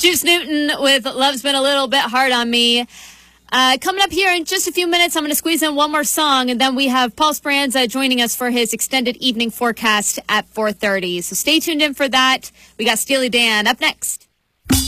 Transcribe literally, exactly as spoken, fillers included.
Juice Newton with Love's Been a Little Bit Hard on Me. Uh, coming up here in just a few minutes, I'm going to squeeze in one more song, and then we have Paul Speranza joining us for his extended evening forecast at four thirty. So stay tuned in for that. We got Steely Dan up next.